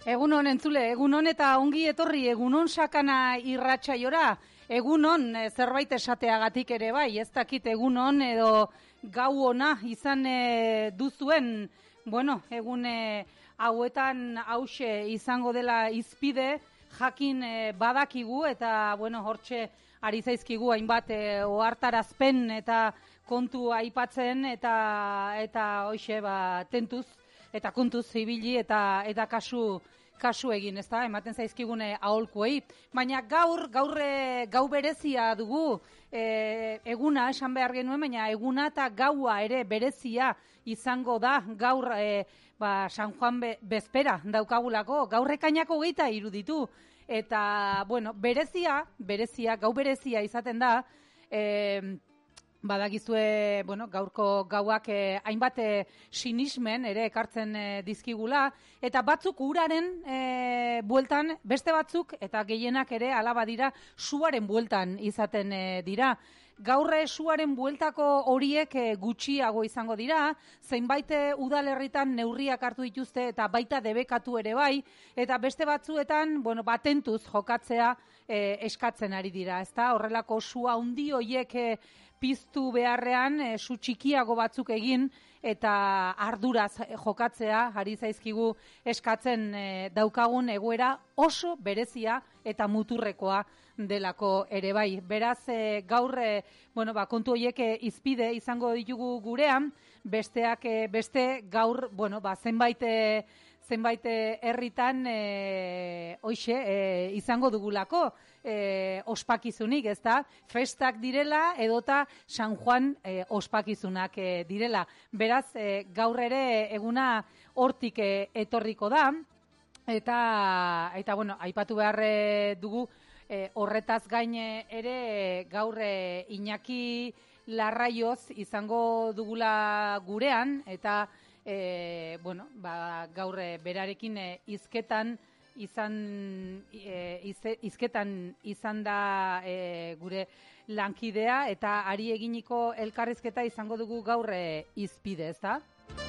Egunon entzule, egunon eta ongi etorri, egunon sakana irratsaiora, egunon zerbait esateagatik ere bai, ez dakit egunon edo gau ona izan duzuen, bueno, egun hauetan hause izango dela izpide, jakin badakigu eta, bueno, hortxe ari zaizkigu hainbat ohartarazpen eta kontu aipatzen eta hoxe tentuz eta kontuz ibili eta kasu egin, ezta? Ematen zaizkigune aholkuei, baina gau berezia dugu, eguna esan behar genuen, baina eguna eta gaua ere berezia izango da gaur San Juan bezpera daukagulako, gaur ekainako 23 ditu, eta, bueno, gau berezia izaten da, badakizue, bueno, gaurko gauak hainbat sinismen ere ekartzen dizkigula, eta batzuk uraren bueltan, beste batzuk, eta gehienak ere alaba dira, suaren bueltan izaten dira. Gaur suaren bueltako horiek gutxiago izango dira, zeinbait udalerritan neurriak hartu dituzte eta baita debekatu ere bai, eta beste batzuetan, bueno, batentuz jokatzea eskatzen ari dira, ezta? Horrelako sua handi horiek piztu beharrean, su txikiago batzuk egin eta arduraz jokatzea ari zaizkigu eskatzen daukagun egoera oso berezia eta muturrekoa delako ere bai. Beraz, gaur, bueno, kontu horiek izpide izango ditugu gurean, besteak beste gaur, bueno, zenbait herritan izango dugulako ospakizunik, ezta? Festak direla edota San Juan ospakizunak direla. Beraz, gaur ere eguna hortik etorriko da, eta bueno, aipatu behar dugu horretaz gain ere gaur Iñaki Larraioz izango dugula gurean, eta bueno, gaur berarekin hizketan izan da gure lankidea, eta ari eginiko elkarrizketa izango dugu gaur izpide, ezta?